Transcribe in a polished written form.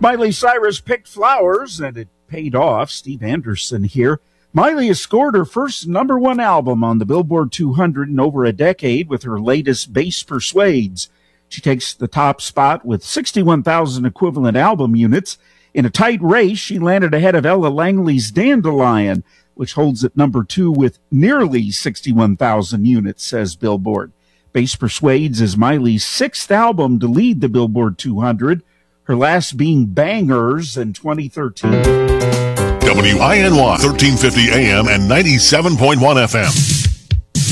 Miley Cyrus picked flowers, and it paid off. Steve Anderson here. Miley has scored her first number one album on the Billboard 200 in over a decade with her latest, Bass Persuades. She takes the top spot with 61,000 equivalent album units. In a tight race, she landed ahead of Ella Langley's Dandelion, which holds at number 2 with nearly 61,000 units, says Billboard. Bass Persuades is Miley's 6th album to lead the Billboard 200, her last being Bangers in 2013. WINY 1350 AM and 97.1 FM.